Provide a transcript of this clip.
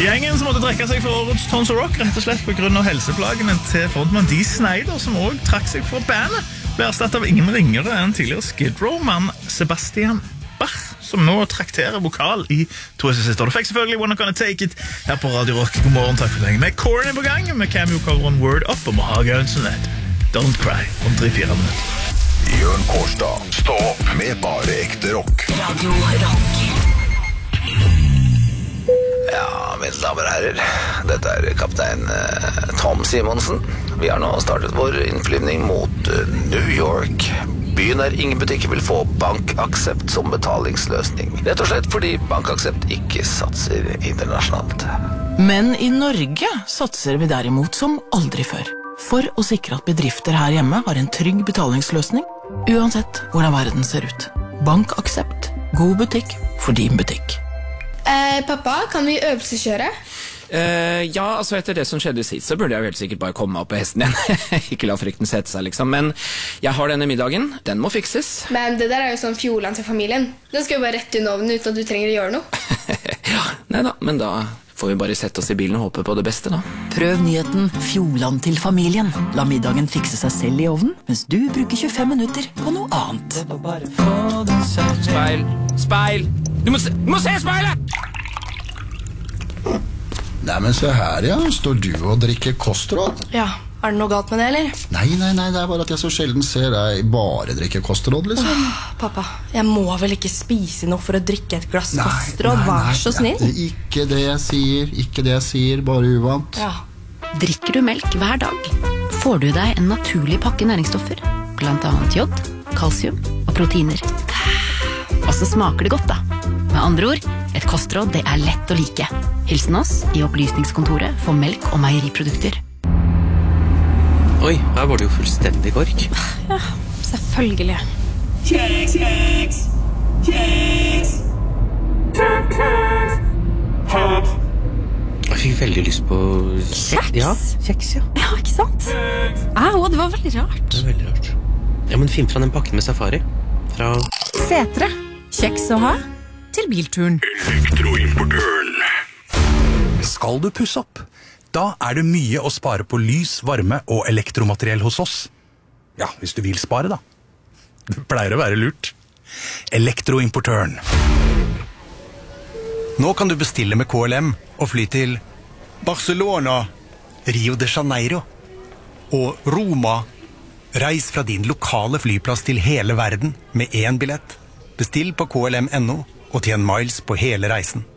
Gjengen som måtte trekke seg for årets Tons of Rock rett og slett på grunn av helseplagene til frontmann Dee Snider, som også trakk seg fra bandet, ble erstattet av ingen ringere enn tidligere Skid Row-mann Sebastian Bach, som nå trakterer vokal i To Sister. Du fikk selvfølgelig Wanna Gonna Take It her på Radio Rock. God morgen, takk for deg. Med Korn på gang, med cameo-coveren Word Up og Maha Gaunsonet. Don't Cry om 3-4 minutter. Jørn Kårstad, stå opp med bare ekte rock. Radio Rock. Ja, mine damer og herrer, dette kaptein Tom Simonsen. Vi har nå startet vår innflyvning mot New York. Byen ingen butikker vil få bankaksept som betalingsløsning. Rett og slett fordi bankaksept ikke satser internasjonalt. Men i Norge satser vi derimot som aldri før. For å sikre at bedrifter her hjemme har en trygg betalingsløsning, uansett hvordan verden ser ut. Bankaksept. God butikk for din butikk. Pappa, kan vi øvelseskjøre? Ja, altså etter det som skjedde sist, så burde jeg helt sikkert bare komme meg opp på hesten igjen. Ikke la frykten sette seg, liksom. Men jeg har denne middagen. Den må fikses. Men det der jo sånn fjoland til familien. Den skal jo bare rett under ovnen uten at du trenger å gjøre noe. Ja, neida, men da får vi bare sette oss i bilen og håpe på det beste, da. Prøv nyheten Fjoland til familien. La middagen fikse seg selv i ovnen, mens du bruker 25 minutter på noe annet. Speil! Speil! Du må se speilet! Nei, men se her, ja. Står du og drikker kostråd? Ja, det noe galt med det, eller? Nei, det bare at jeg så sjelden ser deg bare drikke kostråd, liksom. Pappa, jeg må vel ikke spise noe for å drikke et glass kostråd, vær så snill. Ikke det jeg sier, bare uvant. Ja. Drikker du melk hver dag, får du deg en naturlig pakke næringsstoffer, blant annet jod, kalsium og proteiner. Og så smaker det godt, da. Med andre ord, et kostråd det lett å like. Hilsen oss i opplysningskontoret for melk og meieriprodukter. Oi, her var det jo fullstendig kork. Ja, selvfølgelig. Kjeks! Jeg fikk veldig lyst på Kjeks? Ja, kjeks, ja. Ja, ikke sant? Det var veldig rart. Det var veldig rart. Ja, men finn fra den pakken med safari. Fra Setre. Kjeks å ha til bilturen. Elektroimportøren. Skal du pusse opp? Da det mye å spare på lys, varme og elektromateriell hos oss. Ja, hvis du vil spare da. Det pleier å være lurt. Elektroimportøren. Nå kan du bestille med KLM og fly til Barcelona, Rio de Janeiro og Roma. Reis fra din lokale flyplass til hele verden med 1 billett. Bestill på KLM.no og tjen miles på hele reisen.